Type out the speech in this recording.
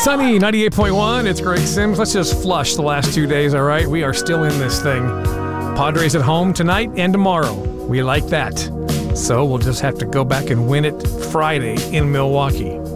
Sunny 98.1. It's Greg Sims. Let's just flush the last 2 days, all right? We are still in this thing. Padres at home tonight and tomorrow. We like that. So we'll just have to go back and win it Friday in Milwaukee.